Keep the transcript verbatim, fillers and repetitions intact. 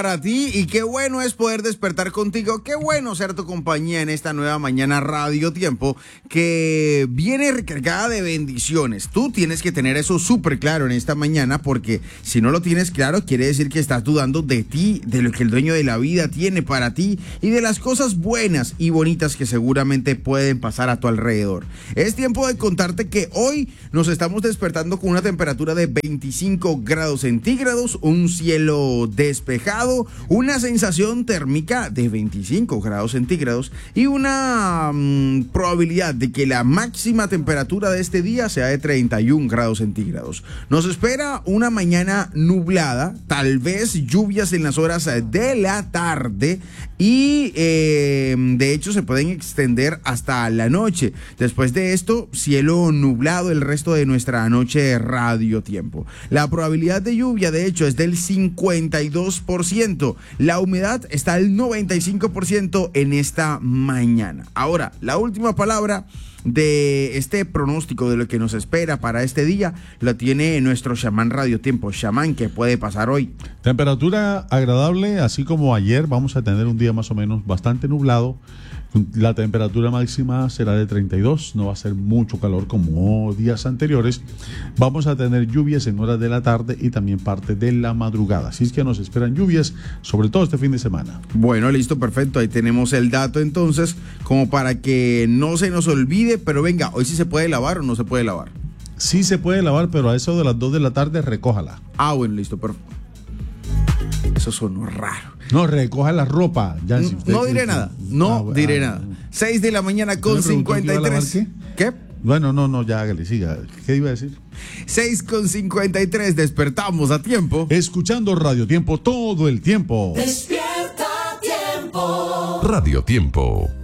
Para ti, y qué bueno es poder despertar contigo, qué bueno ser tu compañía en esta nueva mañana Radio Tiempo que viene recargada de bendiciones. Tú tienes que tener eso súper claro en esta mañana, porque si no lo tienes claro quiere decir que estás dudando de ti, de lo que el dueño de la vida tiene para ti y de las cosas buenas y bonitas que seguramente pueden pasar a tu alrededor. Es tiempo de contarte que hoy nos estamos despertando con una temperatura de veinticinco grados centígrados, un cielo despejado, una sensación térmica de veinticinco grados centígrados y una mmm, probabilidad de que la máxima temperatura de este día sea de treinta y un grados centígrados. Nos espera una mañana nublada, tal vez lluvias en las horas de la tarde y eh, de hecho se pueden extender hasta la noche. Después de esto, cielo nublado el resto de nuestra noche Radio Tiempo. La probabilidad de lluvia de hecho es del cincuenta y dos por ciento. La humedad está al noventa y cinco por ciento en esta mañana. Ahora, la última palabra de este pronóstico de lo que nos espera para este día lo tiene nuestro chamán Radio Tiempo. Chamán, ¿qué puede pasar hoy? Temperatura agradable, así como ayer. Vamos a tener un día más o menos bastante nublado. La temperatura máxima será de treinta y dos, no va a ser mucho calor como días anteriores. Vamos a tener lluvias en horas de la tarde y también parte de la madrugada. Así es que nos esperan lluvias, sobre todo este fin de semana. Bueno, listo, perfecto. Ahí tenemos el dato entonces, como para que no se nos olvide. Pero venga, ¿hoy sí se puede lavar o no se puede lavar? Sí se puede lavar, pero a eso de las dos de la tarde recójala. Ah, bueno, listo, perfecto. Eso sonó raro. No, recoja la ropa. Ya, si usted, no diré nada, no ah, diré ah, nada. seis de la mañana con cincuenta y tres. ¿Qué? ¿Qué? Bueno, no, no, ya hágale, siga. ¿Qué iba a decir? seis con cincuenta y tres, despertamos a tiempo. Escuchando Radio Tiempo todo el tiempo. Despierta a tiempo. Radio Tiempo.